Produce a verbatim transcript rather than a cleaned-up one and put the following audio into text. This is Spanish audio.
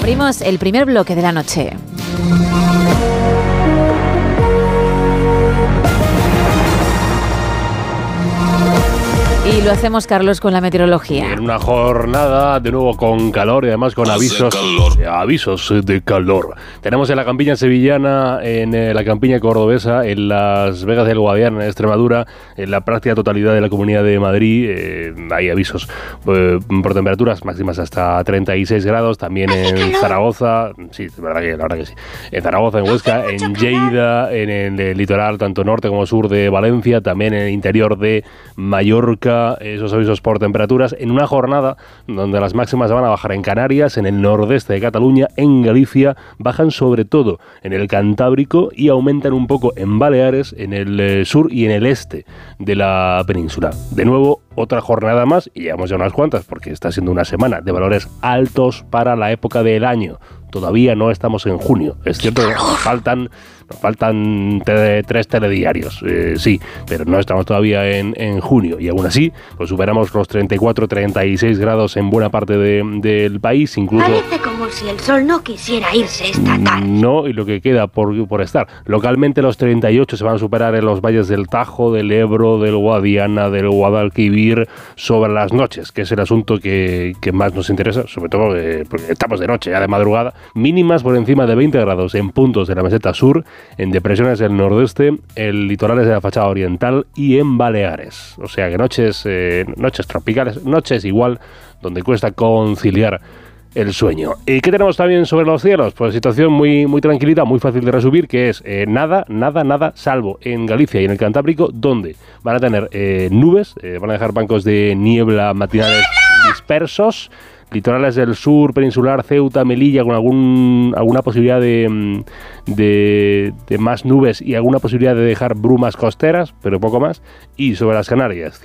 Abrimos el primer bloque de la noche. Y lo hacemos, Carlos, con la meteorología. En una jornada, de nuevo con calor y además con avisos, avisos de calor. Tenemos en la campiña sevillana, en eh, la campiña cordobesa, en Las Vegas del Guadiana, en Extremadura, en la práctica totalidad de la Comunidad de Madrid, eh, hay avisos eh, por temperaturas máximas hasta treinta y seis grados. También en Zaragoza, sí, la verdad que, la verdad que sí. En Zaragoza, en Huesca, en Lleida, en el litoral tanto norte como sur de Valencia, también en el interior de Mallorca. Esos avisos por temperaturas en una jornada donde las máximas van a bajar en Canarias, en el nordeste de Cataluña, en Galicia, bajan sobre todo en el Cantábrico y aumentan un poco en Baleares, en el eh, sur y en el este de la península. De nuevo, otra jornada más, y llevamos ya unas cuantas porque está siendo una semana de valores altos para la época del año. Todavía no estamos en junio. Es cierto que nos faltan, nos faltan te, tres telediarios, eh, sí, pero no estamos todavía en, en junio. Y aún así, pues superamos los treinta y cuatro, treinta y seis grados en buena parte de, del país, incluso... Parece como si el sol no quisiera irse esta tarde. No, y lo que queda por, por estar. Localmente los treinta y ocho se van a superar en los valles del Tajo, del Ebro, del Guadiana, del Guadalquivir, sobre las noches, que es el asunto que, que más nos interesa, sobre todo eh, porque estamos de noche, ya de madrugada. Mínimas por encima de veinte grados en puntos de la meseta sur, en depresiones del nordeste, en litorales de la fachada oriental y en Baleares. O sea que noches, eh, noches tropicales, noches igual, donde cuesta conciliar el sueño. ¿Y qué tenemos también sobre los cielos? Pues situación muy, muy tranquilita, muy fácil de resumir, que es eh, nada, nada, nada, salvo en Galicia y en el Cantábrico, donde van a tener eh, nubes, eh, van a dejar bancos de niebla matinales dispersos. Litorales del sur, peninsular, Ceuta, Melilla, con algún, alguna posibilidad de, de, de más nubes y alguna posibilidad de dejar brumas costeras, pero poco más. Y sobre las Canarias,